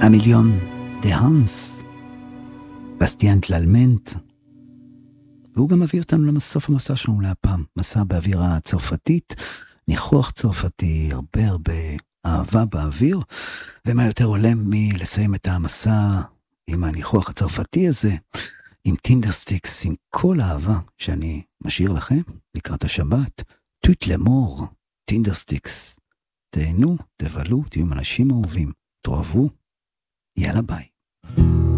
המיליון דה האנס, בסטיאן טללמנט, והוא גם מביא אותנו לסוף המסע שלנו להפעם, מסע באווירה הצרפתית, ניחוח צרפתי, הרבה אהבה באוויר, ומה יותר עולם מלסיים את המסע עם הניחוח הצרפתי הזה, עם טינדרסטיקס, עם כל האהבה שאני משאיר לכם לקראת השבת, טוט למור, טינדרסטיקס, תהנו, תבלו, תהיו אנשים אהובים, תאהבו, יאללה ביי.